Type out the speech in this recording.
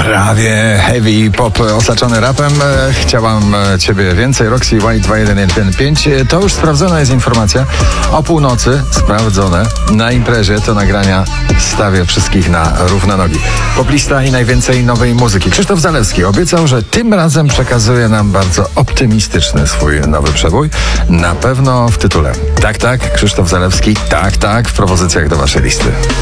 prawie heavy pop osaczony rapem. Chciałam ciebie więcej. Roxy White 2115. To już sprawdzona jest informacja. O północy, sprawdzone, na imprezie to nagrania stawię wszystkich na równe nogi. Poplista i najwięcej nowej muzyki. Krzysztof Zalewski obiecał, że tym razem przekazuje nam bardzo optymistyczny swój nowy przebój. Na pewno w tytule. Tak, Krzysztof Zalewski, tak, w propozycjach do waszej listy.